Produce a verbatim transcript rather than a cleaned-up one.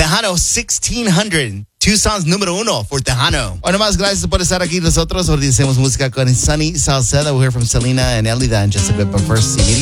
Tejano sixteen hundred. Tucson's número uno for Tejano. Bueno, más gracias por estar aquí nosotros. Hoy hacemos música con Sunny Salcedo. We'll hear from Selena and Elida in just a bit, but first,